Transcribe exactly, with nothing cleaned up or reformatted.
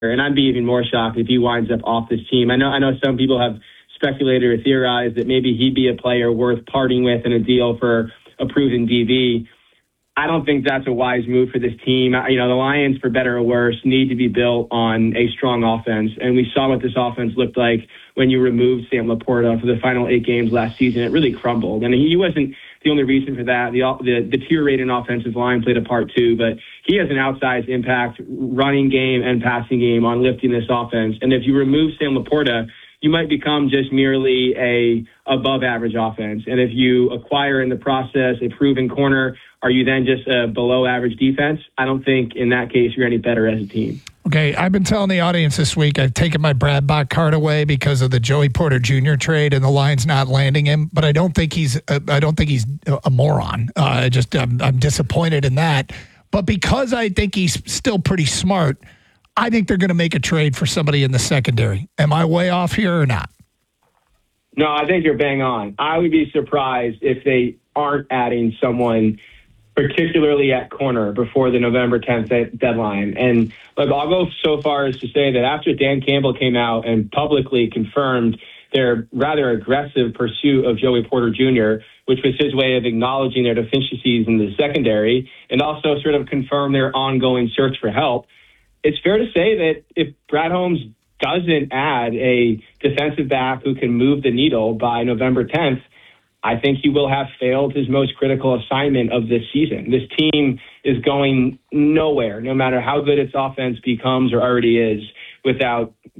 and I'd be even more shocked if he winds up off this team. I know I know some people have speculated or theorized that maybe he'd be a player worth parting with in a deal for a proven D B. I don't think that's a wise move for this team. You know, the Lions, for better or worse, need to be built on a strong offense. And we saw what this offense looked like when you removed Sam Laporta for the final eight games last season. It really crumbled. And he wasn't the only reason for that. The, the deteriorating offensive line played a part too, but he has an outsized impact running game and passing game on lifting this offense. And if you remove Sam Laporta, you might become just merely a above average offense. And if you acquire in the process a proven corner, are you then just a below average defense? I don't think in that case you're any better as a team. Okay, I've been telling the audience this week I've taken my Brad Bach card away because of the Joey Porter Junior trade and the Lions not landing him. But I don't think he's uh, I don't think he's a moron. Uh, I just I'm, I'm disappointed in that. But because I think he's still pretty smart, I think they're going to make a trade for somebody in the secondary. Am I way off here or not? No, I think you're bang on. I would be surprised if they aren't adding someone, particularly at corner, before the November tenth deadline. And look, I'll go so far as to say that after Dan Campbell came out and publicly confirmed their rather aggressive pursuit of Joey Porter Junior, which was his way of acknowledging their deficiencies in the secondary and also sort of confirm their ongoing search for help, it's fair to say that if Brad Holmes doesn't add a defensive back who can move the needle by November tenth, I think he will have failed his most critical assignment of this season. This team is going nowhere, no matter how good its offense becomes or already is, without